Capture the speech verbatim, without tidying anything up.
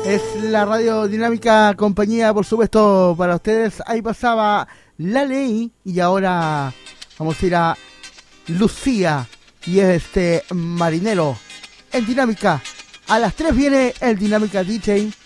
Es la radio dinámica compañía, por supuesto, para ustedes. Ahí pasaba La Ley y ahora vamos a ir a Lucía y este Marinero en dinámica. A las tres viene el Dinámica D J